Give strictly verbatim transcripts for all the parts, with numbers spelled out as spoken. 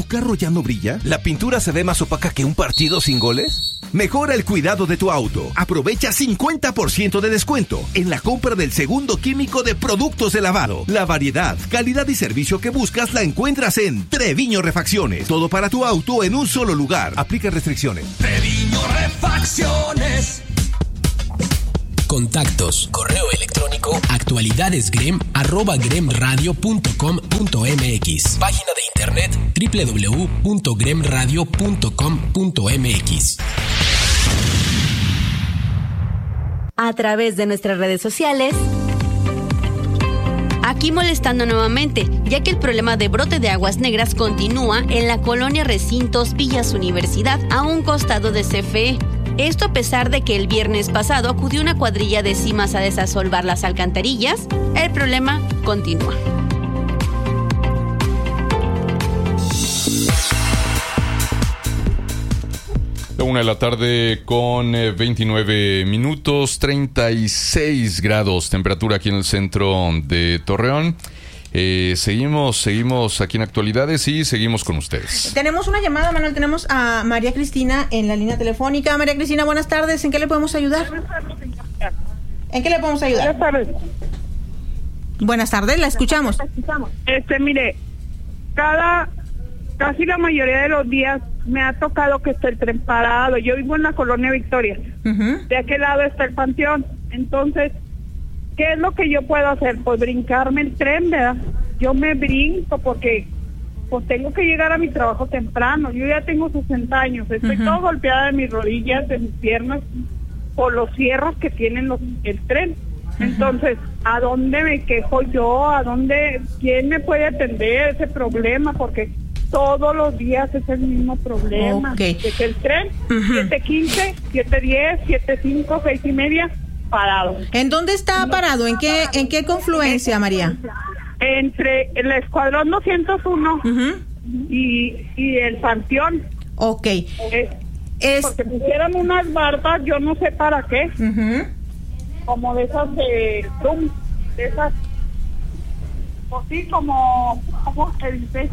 ¿Tu carro ya no brilla? ¿La pintura se ve más opaca que un partido sin goles? Mejora el cuidado de tu auto. Aprovecha cincuenta por ciento de descuento en la compra del segundo químico de productos de lavado. La variedad, calidad y servicio que buscas la encuentras en Treviño Refacciones. Todo para tu auto en un solo lugar. Aplica restricciones. Treviño Refacciones. Contactos, correo electrónico, actualidadesgrem, arroba gremradio punto com punto mx. Página de internet, doble u doble u doble u punto gremradio punto com punto mx. A través de nuestras redes sociales. Aquí molestando nuevamente, ya que el problema de brote de aguas negras continúa en la colonia Recintos Villas Universidad, a un costado de C F E. Esto a pesar de que el viernes pasado acudió una cuadrilla de cimas a desasolvar las alcantarillas, el problema continúa. La una de la tarde con veintinueve minutos, treinta y seis grados temperatura aquí en el centro de Torreón. Eh, seguimos, seguimos aquí en Actualidades y seguimos con ustedes. Tenemos una llamada, Manuel, tenemos a María Cristina en la línea telefónica. María Cristina, buenas tardes, ¿en qué le podemos ayudar? ¿En qué le podemos ayudar? Buenas tardes. Buenas tardes, la escuchamos. Este, mire, cada, casi la mayoría de los días me ha tocado que esté el tren parado. Yo vivo en la colonia Victoria. Uh-huh. De aquel lado está el panteón. Entonces, ¿qué es lo que yo puedo hacer? Pues brincarme el tren, ¿verdad? Yo me brinco porque pues tengo que llegar a mi trabajo temprano. Yo ya tengo sesenta años, estoy uh-huh. todo golpeada de mis rodillas, de mis piernas, por los cierros que tienen los, el tren. Uh-huh. Entonces, ¿a dónde me quejo yo? ¿A dónde? ¿Quién me puede atender ese problema? Porque todos los días es el mismo problema. Okay. De que el tren, uh-huh. siete quince, siete diez, siete cinco, seis y media... parado. ¿En dónde está parado? ¿En qué en qué confluencia, María? Entre el Escuadrón doscientos uno uh-huh. y, y el Panteón. Ok. Es, es... Porque pusieron unas bardas, yo no sé para qué. Uh-huh. Como de esas de Zoom, de esas. O sí, como, ¿cómo se dice?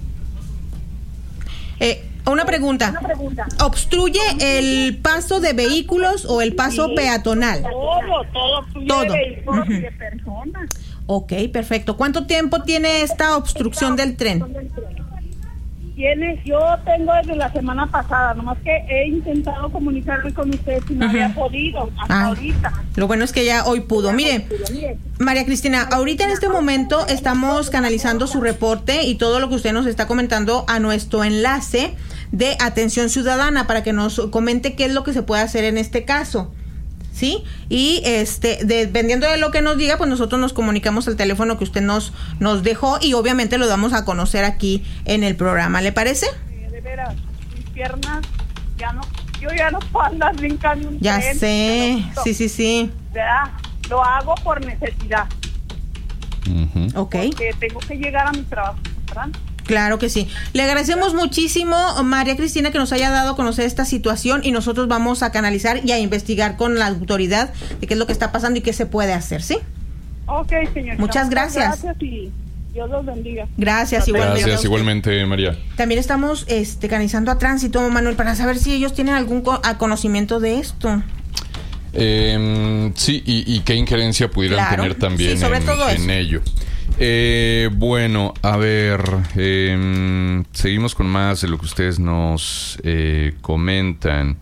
Eh, Una pregunta. Una pregunta. ¿Obstruye el paso de vehículos o el paso sí, peatonal? Todo, todo obstruye todo. De vehículos uh-huh. y de personas. Ok, perfecto. ¿Cuánto tiempo tiene esta obstrucción del tren? Tiene, yo tengo desde la semana pasada, nomás que he intentado comunicarme con ustedes y no uh-huh. había podido hasta ah, ahorita. Lo bueno es que ya hoy pudo. Mire, María Cristina, ahorita en este momento estamos canalizando su reporte y todo lo que usted nos está comentando a nuestro enlace de Atención Ciudadana para que nos comente qué es lo que se puede hacer en este caso, ¿sí? Y este, dependiendo de lo que nos diga, pues nosotros nos comunicamos al teléfono que usted nos nos dejó y obviamente lo damos a conocer aquí en el programa, ¿le parece? Sí, de veras, mis piernas ya no, yo ya no puedo andar brincando un Ya tren, sé, sí, sí, sí. ¿Verdad? Lo hago por necesidad. Uh-huh. Ok. Porque tengo que llegar a mi trabajo, ¿verdad? Claro que sí. Le agradecemos muchísimo, María Cristina, que nos haya dado a conocer esta situación y nosotros vamos a canalizar y a investigar con la autoridad de qué es lo que está pasando y qué se puede hacer, ¿sí? Ok, señor. Muchas gracias. Gracias y Dios los bendiga. Gracias, igualmente. Gracias, igualmente, María. También estamos este, canalizando a Tránsito, Manuel, para saber si ellos tienen algún co- conocimiento de esto. Eh, sí, y, y qué injerencia pudieran claro. tener también sí, sobre en, todo en ello. Eh, bueno, a ver, eh, seguimos con más de lo que ustedes nos eh, comentan.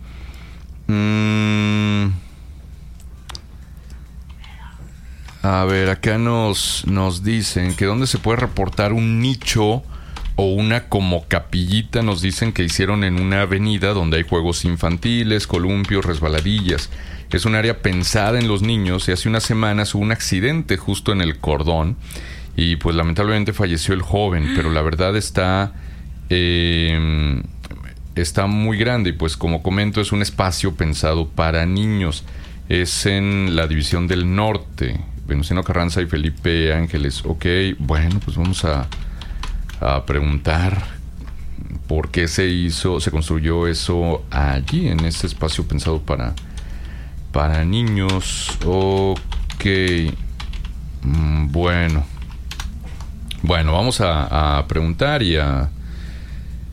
Mm, a ver, acá nos, nos dicen que dónde se puede reportar un nicho o una como capillita, nos dicen que hicieron en una avenida donde hay juegos infantiles, columpios, resbaladillas. Es un área pensada en los niños y hace unas semanas hubo un accidente justo en el cordón y pues lamentablemente falleció el joven, pero la verdad está eh, está muy grande y pues como comento es un espacio pensado para niños. Es en la División del Norte, Venustiano Carranza y Felipe Ángeles. Ok, bueno, pues vamos a, a preguntar por qué se hizo, se construyó eso allí, en este espacio pensado para para niños. Ok, mm, bueno bueno, vamos a, a preguntar y a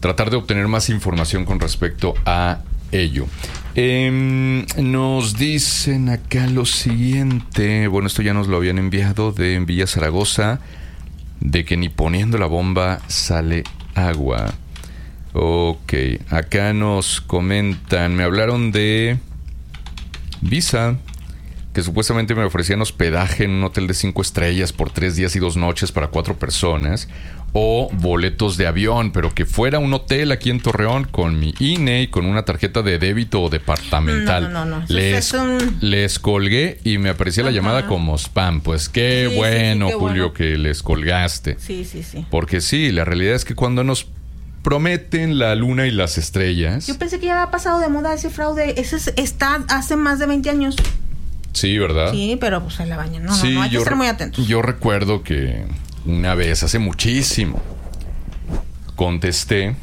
tratar de obtener más información con respecto a ello. Eh, nos dicen acá lo siguiente. Bueno, esto ya nos lo habían enviado de Villa Zaragoza, de que ni poniendo la bomba sale agua. Ok, acá nos comentan, me hablaron de Visa, que supuestamente me ofrecían hospedaje en un hotel de cinco estrellas por tres días y dos noches para cuatro personas, o boletos de avión, pero que fuera un hotel aquí en Torreón con mi I N E y con una tarjeta de débito o departamental. No, no, no. Les, es un... les colgué y me aparecía la Ajá. llamada como spam. Pues qué Sí, bueno, sí, sí, qué Julio, bueno. que les colgaste. Sí, sí, sí. Porque sí, la realidad es que cuando nos prometen la luna y las estrellas... Yo pensé que ya había pasado de moda ese fraude. Ese es- está hace más de veinte años. Sí, ¿verdad? Sí, pero pues se la bañan. No, Sí, no, no, hay que yo estar re- muy atentos. Yo recuerdo que una vez, hace muchísimo, contesté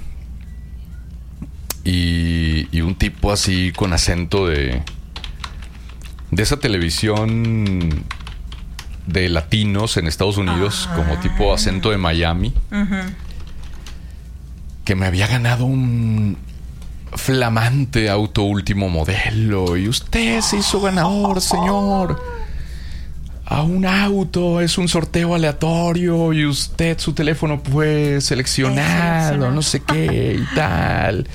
y, y un tipo así con acento de... de esa televisión de latinos en Estados Unidos, Ah. como tipo acento de Miami, Ujú. que me había ganado un flamante auto último modelo y usted se hizo ganador, señor, a un auto, es un sorteo aleatorio y usted su teléfono fue seleccionado, seleccionado. no sé qué y tal.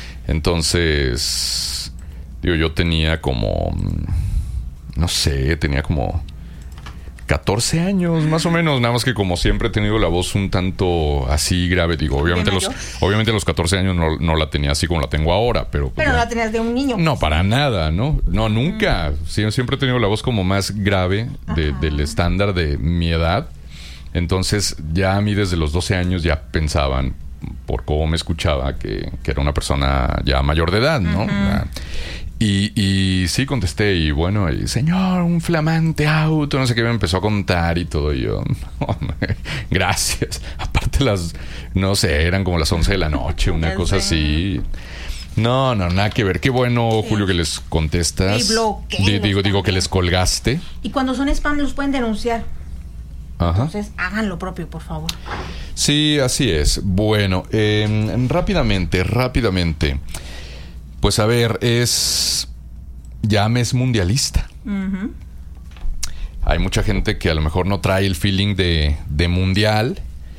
Entonces, digo, yo tenía como, no sé, tenía como catorce años, más o menos, nada más que como siempre he tenido la voz un tanto así grave, digo, obviamente ¿De los, mayor? obviamente a los catorce años no, no la tenía así como la tengo ahora, pero... pues Pero ya- no la tenías de un niño. no, para nada, ¿no? No, nunca. Sie- Siempre he tenido la voz como más grave de- del estándar de mi edad. Entonces, ya a mí desde los doce años ya pensaban, por cómo me escuchaba, que, que era una persona ya mayor de edad, ¿no? Ah, Y, y sí contesté, y bueno, y, señor, un flamante auto, no sé qué, me empezó a contar y todo, y yo, hombre, gracias. Aparte las, no sé, eran como las once de la noche, una Ya cosa sé. así. No, no, nada que ver. Qué bueno, Julio, que les contestas. Y bloqueenlos Di- digo, digo que también. les colgaste. Y cuando son spam los pueden denunciar. Ajá. Entonces, hagan lo propio, por favor. Sí, así es. Bueno, eh, rápidamente, rápidamente. Pues a ver, es... ya me es mundialista. Ujú. Hay mucha gente que a lo mejor no trae el feeling de, de mundial,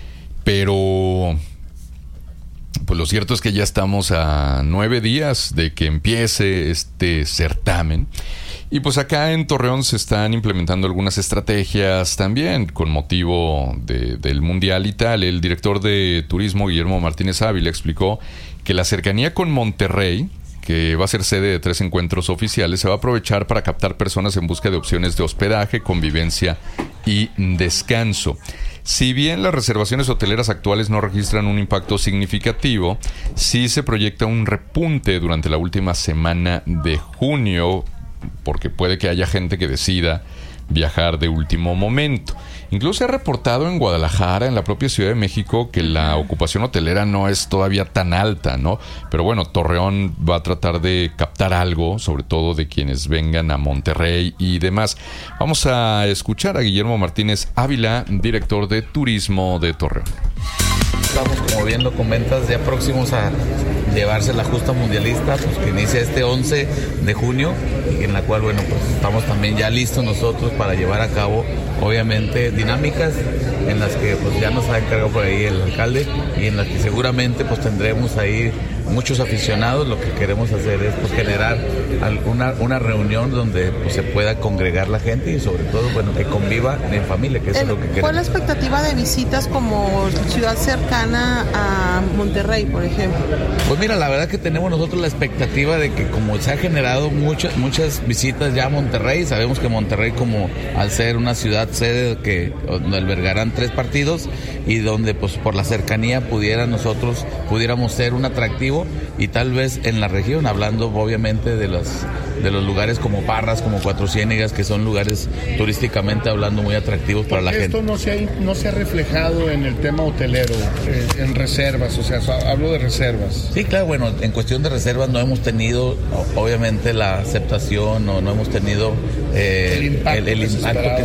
pero pues lo cierto es que ya estamos a nueve días de que empiece este certamen. Y pues acá en Torreón se están implementando algunas estrategias también con motivo de- del mundial y tal. El director de turismo, Guillermo Martínez Ávila, explicó que la cercanía con Monterrey, que va a ser sede de tres encuentros oficiales, se va a aprovechar para captar personas en busca de opciones de hospedaje, convivencia y descanso. Si bien las reservaciones hoteleras actuales no registran un impacto significativo, sí se proyecta un repunte durante la última semana de junio, porque puede que haya gente que decida viajar de último momento. Incluso se ha reportado en Guadalajara, en la propia Ciudad de México, que la ocupación hotelera no es todavía tan alta, ¿no? Pero bueno, Torreón va a tratar de captar algo, sobre todo de quienes vengan a Monterrey y demás. Vamos a escuchar a Guillermo Martínez Ávila, director de turismo de Torreón. Estamos, como bien lo comentas, ya próximos a llevarse la justa mundialista, pues que inicia este once de junio, y en la cual, bueno, pues estamos también ya listos nosotros para llevar a cabo, obviamente, dinámicas en las que pues ya nos ha encargado por ahí el alcalde y en las que seguramente pues tendremos ahí muchos aficionados. Lo que queremos hacer es pues generar alguna, una reunión donde pues, se pueda congregar la gente y sobre todo, bueno, que conviva en familia, que eso es lo que queremos. ¿Cuál es la expectativa de visitas como ciudad cercana a Monterrey, por ejemplo? Pues mira, la verdad que tenemos nosotros la expectativa de que como se ha generado muchas muchas visitas ya a Monterrey, sabemos que Monterrey, como al ser una ciudad sede que donde albergarán tres partidos y donde pues por la cercanía pudiera nosotros pudiéramos ser un atractivo, y tal vez en la región, hablando obviamente de los de los lugares como Parras, como Cuatro Ciénegas, que son lugares turísticamente hablando muy atractivos para la Porque gente. esto no se ha, no se ha reflejado en el tema hotelero, eh, en reservas, o sea, hablo de reservas. Sí, claro, bueno, en cuestión de reservas no hemos tenido, o- obviamente, la aceptación, o no hemos tenido eh, El impacto el, el que se impacto que esperaba. se esperaba.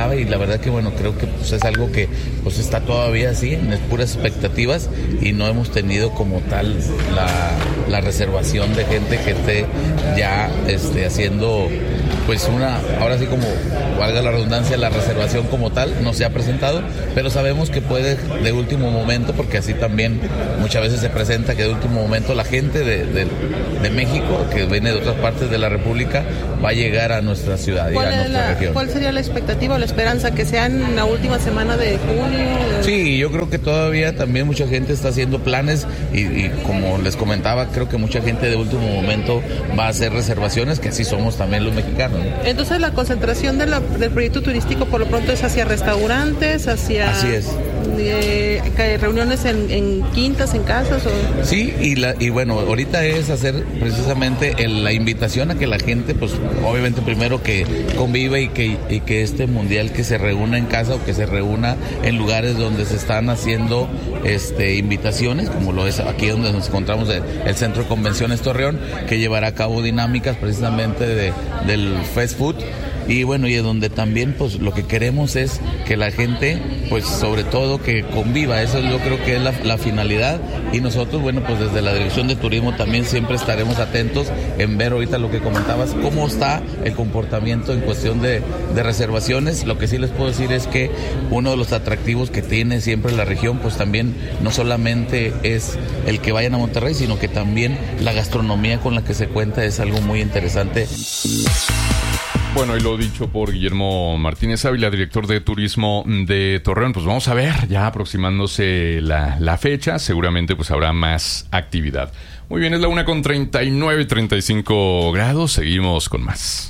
esperaba y la verdad que bueno, creo que pues, es algo que pues está todavía así, en puras expectativas y no hemos tenido como tal la, la reservación de gente que esté ya este, haciendo pues una, ahora sí como valga la redundancia, la reservación como tal no se ha presentado, pero sabemos que puede de último momento, porque así también muchas veces se presenta que de último momento la gente de, de, de México, que viene de otras partes de la República, va a llegar a nuestra ciudad y a nuestra la, región. ¿Cuál sería la expectativa o la esperanza? ¿Que sea en la última semana de junio? Sí, yo creo que todavía también mucha gente está haciendo planes y, y como les comentaba, creo que mucha gente de último momento va a hacer reservaciones, que así somos también los mexicanos. Entonces la concentración de la, del proyecto turístico por lo pronto es hacia restaurantes, hacia... Así es. Eh, reuniones en, en quintas, en casas o... Sí, y, la, y bueno, ahorita es hacer precisamente el, la invitación a que la gente, pues obviamente primero que convive y que, y que este mundial que se reúna en casa o que se reúna en lugares donde se están haciendo este, invitaciones, como lo es aquí donde nos encontramos el, el Centro de Convenciones Torreón, que llevará a cabo dinámicas precisamente de, del fast food. Y bueno, y donde también pues lo que queremos es que la gente, pues sobre todo que conviva, eso yo creo que es la, la finalidad, y nosotros, bueno, pues desde la Dirección de Turismo también siempre estaremos atentos en ver ahorita lo que comentabas, cómo está el comportamiento en cuestión de, de reservaciones. Lo que sí les puedo decir es que uno de los atractivos que tiene siempre la región, pues también no solamente es el que vayan a Monterrey, sino que también la gastronomía con la que se cuenta es algo muy interesante. Bueno, y lo dicho por Guillermo Martínez Ávila, director de turismo de Torreón. Pues vamos a ver, ya aproximándose la, la fecha, seguramente pues habrá más actividad. Muy bien, es la una con treinta y nueve, treinta y cinco grados, seguimos con más.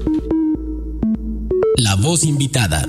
La voz invitada.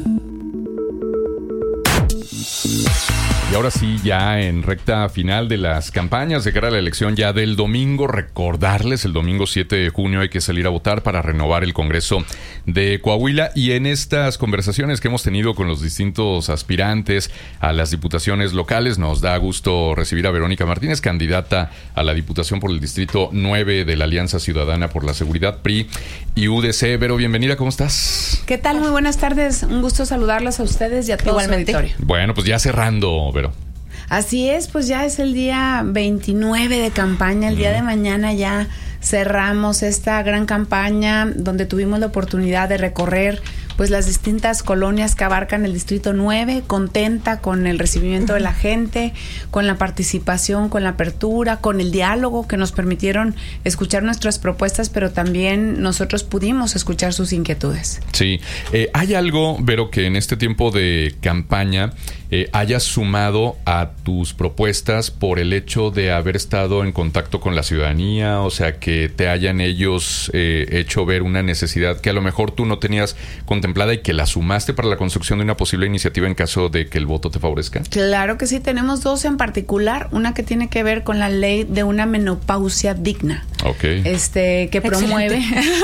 Y ahora sí, ya en recta final de las campañas de cara a la elección ya del domingo, recordarles, el domingo siete de junio hay que salir a votar para renovar el Congreso de Coahuila. Y en estas conversaciones que hemos tenido con los distintos aspirantes a las diputaciones locales, nos da gusto recibir a Verónica Martínez, candidata a la diputación por el Distrito nueve de la Alianza Ciudadana por la Seguridad, P R I y U D C. Vero, bienvenida, ¿cómo estás? ¿Qué tal? Muy buenas tardes, un gusto saludarlas a ustedes y a todos. Igualmente. Su auditorio. Bueno, pues ya cerrando, Vero. Así es, pues ya es el día veintinueve de campaña, el día de mañana ya cerramos esta gran campaña donde tuvimos la oportunidad de recorrer pues las distintas colonias que abarcan el Distrito nueve, contenta con el recibimiento de la gente, con la participación, con la apertura, con el diálogo que nos permitieron escuchar nuestras propuestas, pero también nosotros pudimos escuchar sus inquietudes. Sí, eh, hay algo, Vero, que en este tiempo de campaña eh, hayas sumado a tus propuestas por el hecho de haber estado en contacto con la ciudadanía, o sea, que te hayan ellos eh, hecho ver una necesidad que a lo mejor tú no tenías contemplada y que la sumaste para la construcción de una posible iniciativa en caso de que el voto te favorezca. Claro que sí, tenemos dos en particular, una que tiene que ver con la ley de una menopausia digna. Ok. Este, que promueve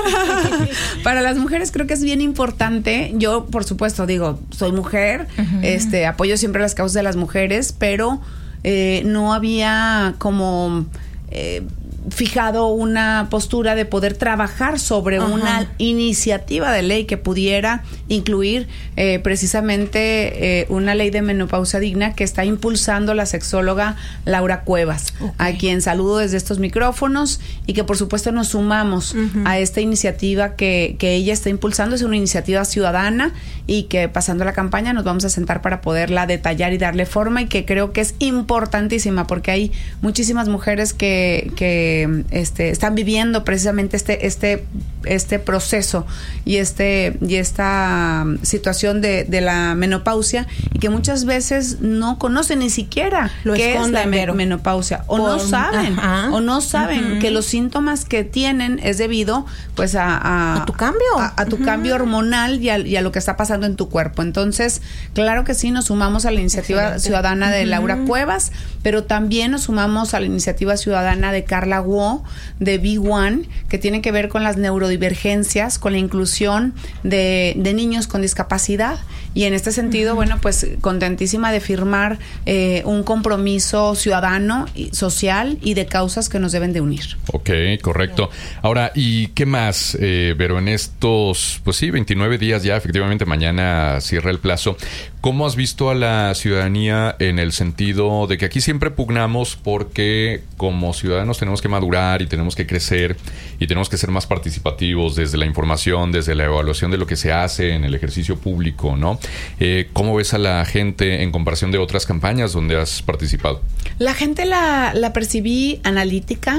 para las mujeres. Creo que es bien importante. Yo, por supuesto, digo, soy mujer, uh-huh. este, apoyo siempre las causas de las mujeres, pero eh, no había como eh, fijado una postura de poder trabajar sobre Ajá. una iniciativa de ley que pudiera incluir eh, precisamente eh, una ley de menopausia digna que está impulsando la sexóloga Laura Cuevas, okay. a quien saludo desde estos micrófonos y que por supuesto nos sumamos uh-huh. a esta iniciativa que, que ella está impulsando. Es una iniciativa ciudadana y que pasando la campaña nos vamos a sentar para poderla detallar y darle forma, y que creo que es importantísima porque hay muchísimas mujeres que, que Este, están viviendo precisamente este este este proceso y este y esta situación de, de la menopausia, y que muchas veces no conocen ni siquiera Lo qué es la me- menopausia o Por, no saben ajá. o no saben uh-huh. que los síntomas que tienen es debido pues a, a, a tu cambio a, a tu uh-huh. cambio hormonal y a, y a lo que está pasando en tu cuerpo. Entonces, claro que sí, nos sumamos a la iniciativa Excelente. ciudadana de uh-huh. Laura Cuevas, pero también nos sumamos a la iniciativa ciudadana de Carla Guo, de B uno, que tiene que ver con las neurodivergencias, con la inclusión de, de niños con discapacidad, Y en este sentido, bueno, pues contentísima de firmar eh, un compromiso ciudadano, y social y de causas que nos deben de unir. Ok, correcto. Ahora, ¿y qué más, eh, Vero, en estos, pues sí, veintinueve días ya, efectivamente mañana cierra el plazo? ¿Cómo has visto a la ciudadanía en el sentido de que aquí siempre pugnamos porque como ciudadanos tenemos que madurar y tenemos que crecer y tenemos que ser más participativos desde la información, desde la evaluación de lo que se hace en el ejercicio público, ¿no? Eh, ¿Cómo ves a la gente en comparación de otras campañas donde has participado? La gente la, la percibí analítica,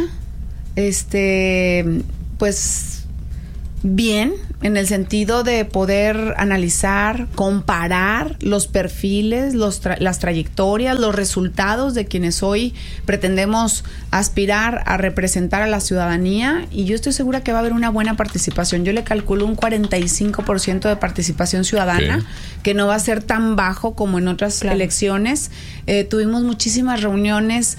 este, pues bien, en el sentido de poder analizar, comparar los perfiles, los tra- las trayectorias, los resultados de quienes hoy pretendemos aspirar a representar a la ciudadanía, y yo estoy segura que va a haber una buena participación. Yo le calculo un cuarenta y cinco por ciento de participación ciudadana, okay, que no va a ser tan bajo como en otras claro. elecciones. Eh, tuvimos muchísimas reuniones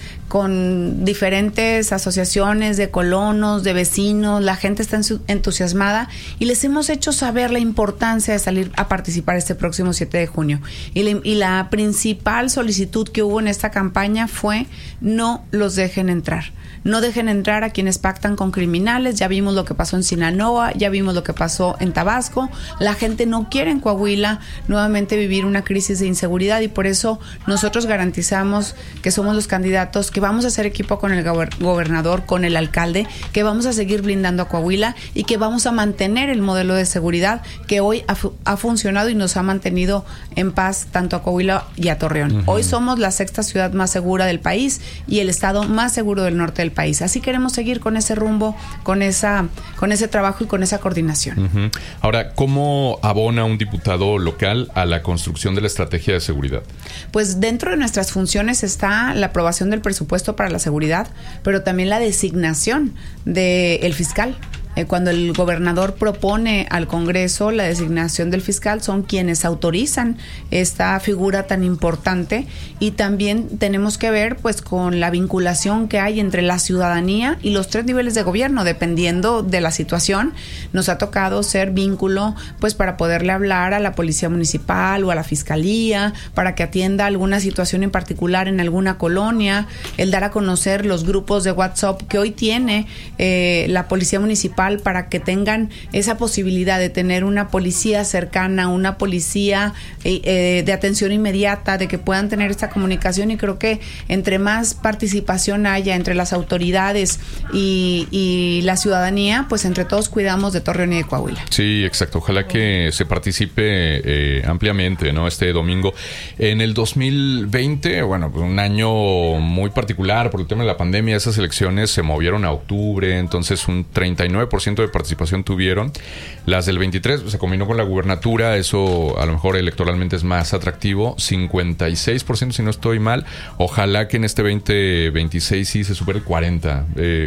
con diferentes asociaciones de colonos, de vecinos, la gente está entusiasmada y les hemos hecho saber la importancia de salir a participar este próximo siete de junio. Y la, y la principal solicitud que hubo en esta campaña fue: no los dejen entrar. No dejen entrar a quienes pactan con criminales. Ya vimos lo que pasó en Sinaloa, ya vimos lo que pasó en Tabasco. La gente no quiere en Coahuila nuevamente vivir una crisis de inseguridad, y por eso nosotros garantizamos que somos los candidatos, que vamos a hacer equipo con el gobernador, con el alcalde, que vamos a seguir blindando a Coahuila y que vamos a mantener el modelo de seguridad que hoy ha, fu- ha funcionado y nos ha mantenido en paz tanto a Coahuila y a Torreón. Uh-huh. Hoy somos la sexta ciudad más segura del país y el estado más seguro del norte del país. Así queremos seguir con ese rumbo, con esa, con ese trabajo y con esa coordinación. Uh-huh. Ahora, ¿cómo abona un diputado local a la construcción de la estrategia de seguridad? Pues dentro de nuestras funciones está la aprobación del presupuesto para la seguridad, pero también la designación del fiscal. Eh, cuando el gobernador propone al Congreso la designación del fiscal, son quienes autorizan esta figura tan importante, y también tenemos que ver pues con la vinculación que hay entre la ciudadanía y los tres niveles de gobierno, dependiendo de la situación. Nos ha tocado ser vínculo pues para poderle hablar a la policía municipal o a la fiscalía para que atienda alguna situación en particular en alguna colonia, el dar a conocer los grupos de WhatsApp que hoy tiene eh, la policía municipal para que tengan esa posibilidad de tener una policía cercana, una policía eh, eh, de atención inmediata, de que puedan tener esta comunicación. Y creo que entre más participación haya entre las autoridades y, y la ciudadanía, pues entre todos cuidamos de Torreón y de Coahuila. Sí, exacto. Ojalá que se participe eh, ampliamente, ¿no? Este domingo. En el dos mil veinte, bueno, pues un año muy particular por el tema de la pandemia, esas elecciones se movieron a octubre, entonces un treinta y nueve por ciento de participación tuvieron. Las del veintitrés se combinó con la gubernatura, eso a lo mejor electoralmente es más atractivo, cincuenta y seis por ciento si no estoy mal. Ojalá que en este veinte veintiséis sí se supere el cuarenta. Eh,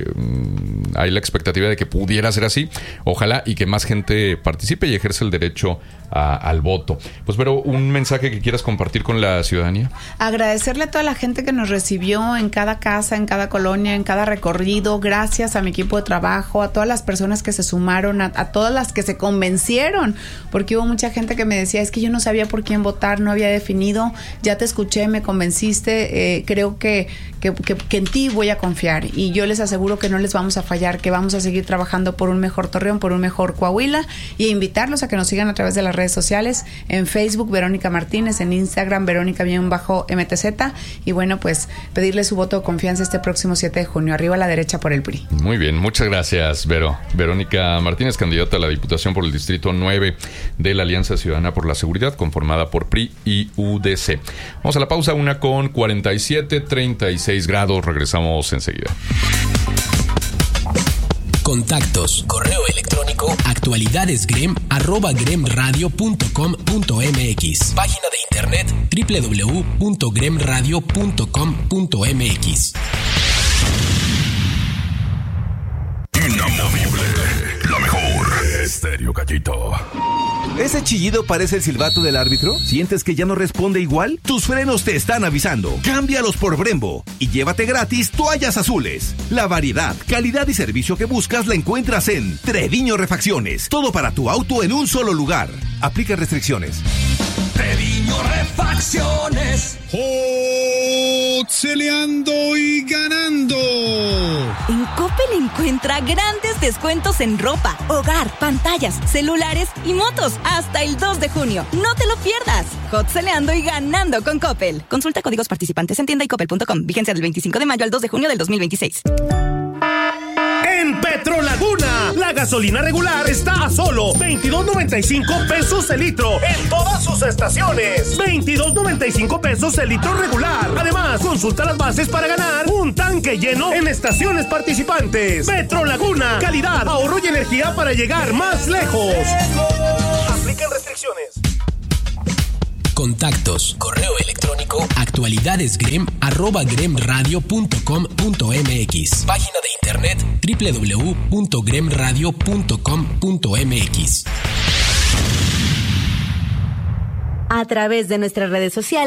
hay la expectativa de que pudiera ser así. Ojalá y que más gente participe y ejerce el derecho a, al voto. Pues, pero un mensaje que quieras compartir con la ciudadanía. Agradecerle a toda la gente que nos recibió en cada casa, en cada colonia, en cada recorrido. Gracias a mi equipo de trabajo, a todas las personas que se sumaron, a, a todas las que se convencieron, porque hubo mucha gente que me decía: es que yo no sabía por quién votar, no había definido, ya te escuché, me convenciste, eh, creo que, que, que, que en ti voy a confiar, y yo les aseguro que no les vamos a fallar, que vamos a seguir trabajando por un mejor Torreón, por un mejor Coahuila, y invitarlos a que nos sigan a través de las redes sociales, en Facebook Verónica Martínez, en Instagram Verónica-M T Z, y bueno, pues pedirle su voto de confianza este próximo siete de junio, arriba a la derecha por el P R I. Muy bien, muchas gracias, Vero. Verónica Martínez, candidata a la Diputación por el Distrito nueve de la Alianza Ciudadana por la Seguridad, conformada por P R I y U D C. Vamos a la pausa, una con cuarenta y siete, treinta y seis grados. Regresamos enseguida. Contactos, correo electrónico, actualidadesgrem, arroba gremradio punto com punto mx. Página de internet, doble u doble u doble u punto gremradio punto com punto mx. Inamovible, la mejor. Estéreo Gallito. ¿Ese chillido parece el silbato del árbitro? ¿Sientes que ya no responde igual? Tus frenos te están avisando. Cámbialos por Brembo y llévate gratis toallas azules. La variedad, calidad y servicio que buscas la encuentras en Treviño Refacciones. Todo para tu auto en un solo lugar. Aplica restricciones. Treviño Refacciones. Celeando y ganando. En Coppel encuentra grandes descuentos en ropa, hogar, pantallas, celulares y motos hasta el dos de junio. No te lo pierdas. Hot celeando y ganando con Coppel. Consulta códigos participantes en tienda y coppel punto com. Vigencia del veinticinco de mayo al dos de junio del dos mil veintiséis. En Petrolaguna, la gasolina regular está a solo veintidós noventa y cinco pesos el litro en todas sus estaciones. veintidós noventa y cinco pesos el litro regular. Además, consulta las bases para ganar un tanque lleno en estaciones participantes. Petrolaguna, calidad, ahorro y energía para llegar más lejos. Aplican restricciones. Contactos, correo electrónico, actualidadesgrem, arroba gremradio punto com punto mx. Página de internet, doble u doble u doble u punto gremradio punto com punto mx. A través de nuestras redes sociales,